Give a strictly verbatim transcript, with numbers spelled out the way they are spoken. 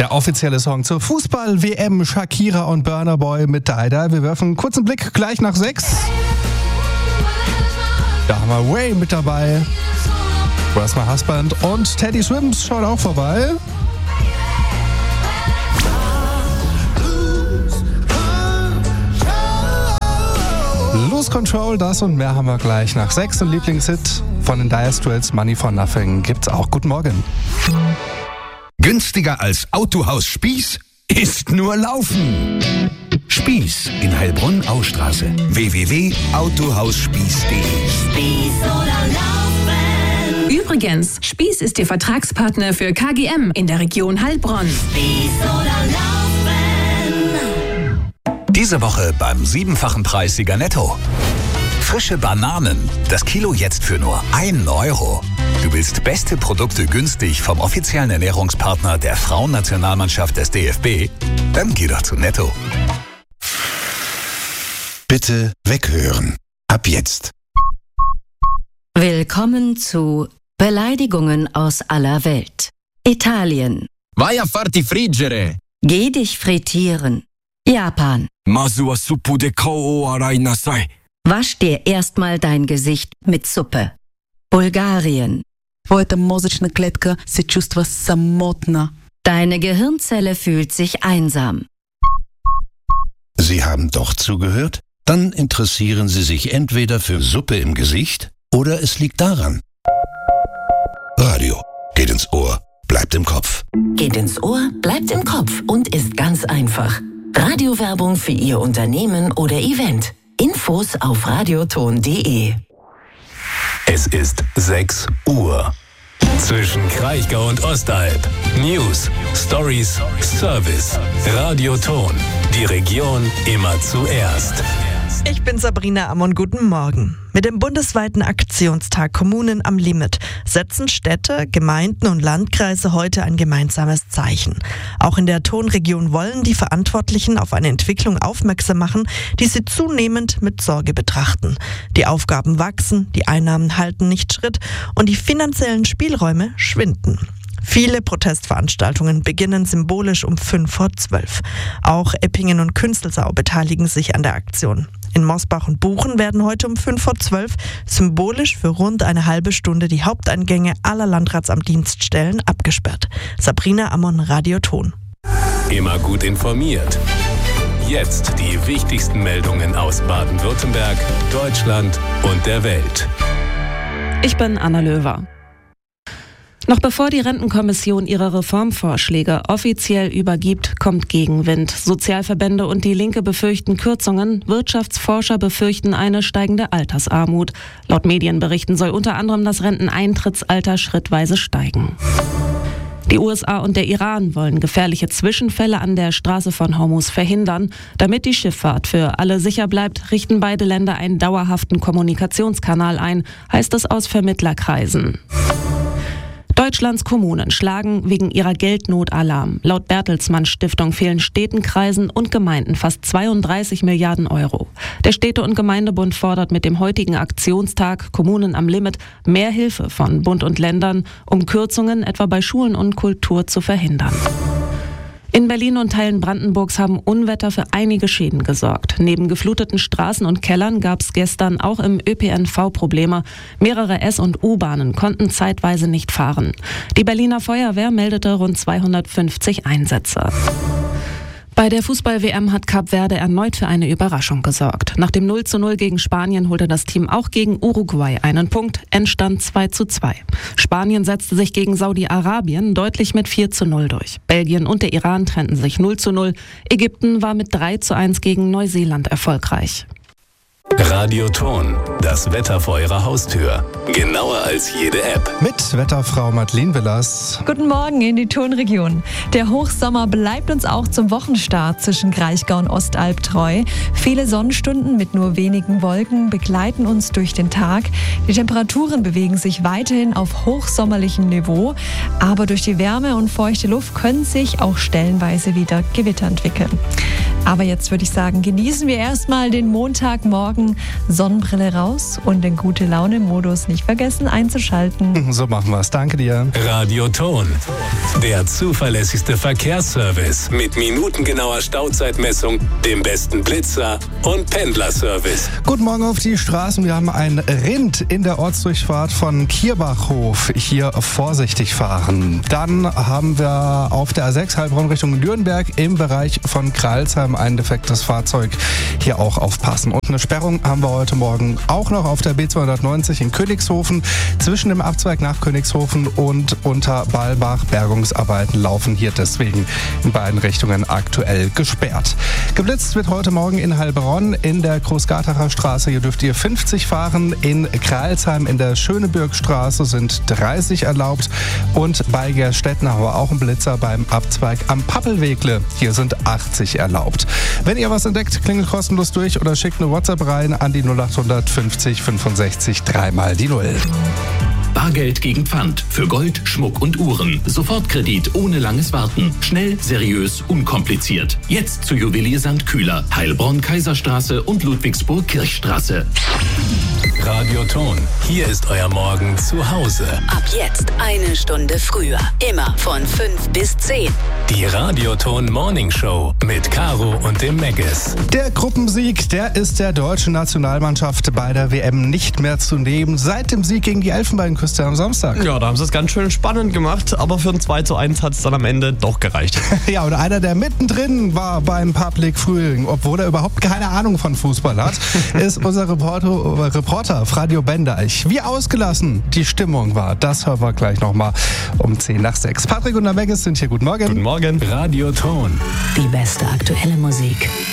Der offizielle Song zur Fußball-W M, Shakira und Burna Boy mit Daida. Wir werfen einen kurzen Blick gleich nach sechs. Da haben wir Way mit dabei. Where's My Husband? Und Teddy Swims schaut auch vorbei. Lose Control, das und mehr haben wir gleich nach sechs. Und Lieblingshit von den Dire Straits, Money for Nothing, gibt's auch. Guten Morgen. Günstiger als Autohaus Spieß ist nur Laufen. Spieß in Heilbronn-Austraße. w w w punkt autohausspieß punkt d e Spieß oder Laufen. Übrigens, Spieß ist Ihr Vertragspartner für K G M in der Region Heilbronn. Spieß oder Laufen. Diese Woche beim siebenfachen Preissieger Netto. Frische Bananen, das Kilo jetzt für nur ein Euro. Du willst beste Produkte günstig vom offiziellen Ernährungspartner der Frauennationalmannschaft des D F B? Dann geh doch zu Netto. Bitte weghören. Ab jetzt. Willkommen zu Beleidigungen aus aller Welt. Italien. Vai a farti friggere. Geh dich frittieren. Japan. Masu wa suppu de kao arai nasai. Wasch dir erstmal dein Gesicht mit Suppe. Bulgarien. Твоята мозъчна клетка се чувства самотна. Deine Gehirnzelle fühlt sich einsam. Sie haben doch zugehört? Dann interessieren Sie sich entweder für Suppe im Gesicht oder es liegt daran. Radio geht ins Ohr, bleibt im Kopf. Geht ins Ohr, bleibt im Kopf und ist ganz einfach. Radiowerbung für Ihr Unternehmen oder Event. Infos auf radioton punkt de. Es ist sechs Uhr. Zwischen Kraichgau und Ostalb. News, Stories, Service. Radioton. Die Region immer zuerst. Ich bin Sabrina Ammon, guten Morgen. Mit dem bundesweiten Aktionstag Kommunen am Limit setzen Städte, Gemeinden und Landkreise heute ein gemeinsames Zeichen. Auch in der Tonregion wollen die Verantwortlichen auf eine Entwicklung aufmerksam machen, die sie zunehmend mit Sorge betrachten. Die Aufgaben wachsen, die Einnahmen halten nicht Schritt und die finanziellen Spielräume schwinden. Viele Protestveranstaltungen beginnen symbolisch um fünf vor zwölf. Auch Eppingen und Künzelsau beteiligen sich an der Aktion. In Mosbach und Buchen werden heute um fünf vor zwölf symbolisch für rund eine halbe Stunde die Haupteingänge aller Landratsamtdienststellen abgesperrt. Sabrina Ammon, Radioton. Immer gut informiert. Jetzt die wichtigsten Meldungen aus Baden-Württemberg, Deutschland und der Welt. Ich bin Anna Löwer. Noch bevor die Rentenkommission ihre Reformvorschläge offiziell übergibt, kommt Gegenwind. Sozialverbände und die Linke befürchten Kürzungen, Wirtschaftsforscher befürchten eine steigende Altersarmut. Laut Medienberichten soll unter anderem das Renteneintrittsalter schrittweise steigen. Die U S A und der Iran wollen gefährliche Zwischenfälle an der Straße von Hormuz verhindern. Damit die Schifffahrt für alle sicher bleibt, richten beide Länder einen dauerhaften Kommunikationskanal ein, heißt es aus Vermittlerkreisen. Deutschlands Kommunen schlagen wegen ihrer Geldnot Alarm. Laut Bertelsmann Stiftung fehlen Städten, Kreisen und Gemeinden fast zweiunddreißig Milliarden Euro. Der Städte- und Gemeindebund fordert mit dem heutigen Aktionstag Kommunen am Limit mehr Hilfe von Bund und Ländern, um Kürzungen etwa bei Schulen und Kultur zu verhindern. In Berlin und Teilen Brandenburgs haben Unwetter für einige Schäden gesorgt. Neben gefluteten Straßen und Kellern gab es gestern auch im Ö P N V Probleme. Mehrere S- und U-Bahnen konnten zeitweise nicht fahren. Die Berliner Feuerwehr meldete rund zweihundertfünfzig Einsätze. Bei der Fußball-W M hat Kap Verde erneut für eine Überraschung gesorgt. Nach dem null zu null gegen Spanien holte das Team auch gegen Uruguay einen Punkt, Endstand zwei zu zwei. Spanien setzte sich gegen Saudi-Arabien deutlich mit vier zu null durch. Belgien und der Iran trennten sich null zu null. Ägypten war mit drei zu eins gegen Neuseeland erfolgreich. Radioton, das Wetter vor Ihrer Haustür. Genauer als jede App. Mit Wetterfrau Madeleine Willers. Guten Morgen in die Tonregion. Der Hochsommer bleibt uns auch zum Wochenstart zwischen Kraichgau und Ostalb treu. Viele Sonnenstunden mit nur wenigen Wolken begleiten uns durch den Tag. Die Temperaturen bewegen sich weiterhin auf hochsommerlichem Niveau. Aber durch die Wärme und feuchte Luft können sich auch stellenweise wieder Gewitter entwickeln. Aber jetzt würde ich sagen, genießen wir erstmal den Montagmorgen. Sonnenbrille raus und den Gute-Laune-Modus nicht vergessen einzuschalten. So machen wir es. Danke dir. Radioton. Der zuverlässigste Verkehrsservice mit minutengenauer Stauzeitmessung, dem besten Blitzer und Pendlerservice. Guten Morgen auf die Straßen. Wir haben ein Rind in der Ortsdurchfahrt von Kierbachhof. Hier vorsichtig fahren. Dann haben wir auf der A sechs Heilbronn Richtung Nürnberg im Bereich von Kralsheim ein defektes Fahrzeug. Hier auch aufpassen. Und eine Sperrung haben wir heute Morgen auch noch auf der B zweihundertneunzig in Königshofen. Zwischen dem Abzweig nach Königshofen und unter Balbach. Bergungsarbeiten laufen hier deswegen in beiden Richtungen aktuell gesperrt. Geblitzt wird heute Morgen in Heilbronn in der Großgartacher Straße. Hier dürft ihr fünfzig fahren. In Kralsheim in der Schönebürgstraße sind dreißig erlaubt. Und bei Gerstetten haben wir auch einen Blitzer beim Abzweig am Pappelwegle. Hier sind achtzig erlaubt. Wenn ihr was entdeckt, klingelt kostenlos durch oder schickt eine WhatsApp rein an die null acht fünfzig fünfundsechzig dreimal die Null. Bargeld gegen Pfand für Gold, Schmuck und Uhren. Sofortkredit ohne langes Warten. Schnell, seriös, unkompliziert. Jetzt zu Juwelier Sankt Kühler, Heilbronn, Kaiserstraße und Ludwigsburg Kirchstraße. Radioton. Hier ist euer Morgen zu Hause. Ab jetzt eine Stunde früher. Immer von fünf bis zehn. Die Radioton Morning Show mit Caro und dem Meggis. Der Gruppensieg, der ist der deutschen Nationalmannschaft bei der W M nicht mehr zu nehmen. Seit dem Sieg gegen die Elfenbeinküste am Samstag. Ja, da haben sie es ganz schön spannend gemacht, aber für ein zwei zu eins hat es dann am Ende doch gereicht. Ja, und einer, der mittendrin war beim Public Frühling, obwohl er überhaupt keine Ahnung von Fußball hat, ist unser Reporter, Reporter Radio Bendeich. Wie ausgelassen die Stimmung war, das hören wir gleich nochmal um zehn nach sechs. Patrick und der Meggis sind hier. Guten Morgen. Guten Morgen. Radioton. Die beste aktuelle Musik.